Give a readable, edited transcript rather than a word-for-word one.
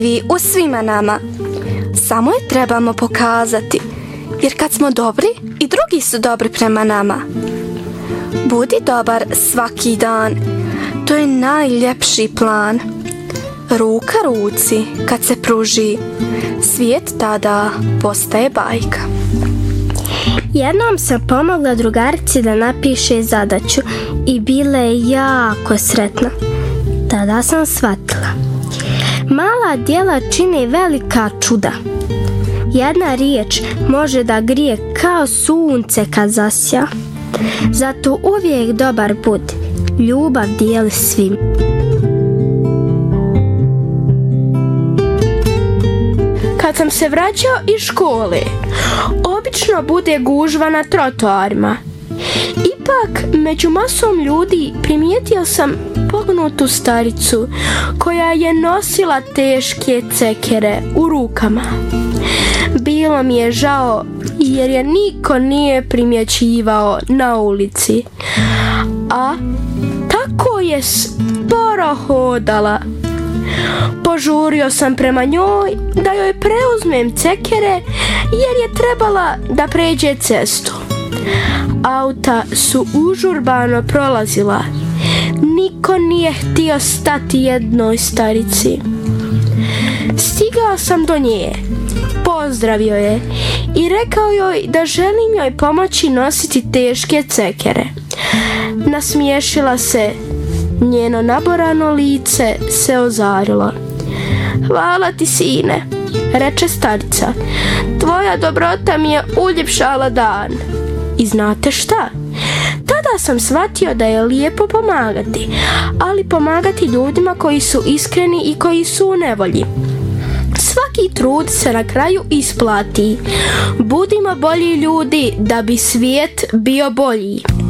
u svima nama. Samo je trebamo pokazati, jer kad smo dobri, i drugi su dobri prema nama. Budi dobar svaki dan, to je najljepši plan. Ruka ruci kad se pruži, svijet tada postaje bajka. Jednom sam pomogla drugarici da napiše zadaću i bila je jako sretna. Tada sam shvatila. Mala djela čine velika čuda. Jedna riječ može da grije kao sunce kad zasja. Zato uvijek dobar budi. Ljubav dijeli svim. Kad sam se vraćao iz škole, obično bude gužva na trotoarima. Ipak, među masom ljudi primijetio sam pognutu staricu koja je nosila teške cekere u rukama. Bilo mi je žao jer je niko nije primjećivao na ulici, a tako je sporo hodala. Požurio sam prema njoj da joj preuzmem cekere jer je trebala da pređe cestu. Auta su užurbano prolazila. Niko nije htio stati jednoj starici. Stigao sam do nje, pozdravio je i rekao joj da želim joj pomoći nositi teške cekere. Nasmiješila se, njeno naborano lice se ozarilo. Hvala ti, sine, reče starica. Tvoja dobrota mi je uljepšala dan. I znate šta? Tada sam shvatio da je lijepo pomagati, ali pomagati ljudima koji su iskreni i koji su u nevolji. Svaki trud se na kraju isplati. Budimo bolji ljudi da bi svijet bio bolji.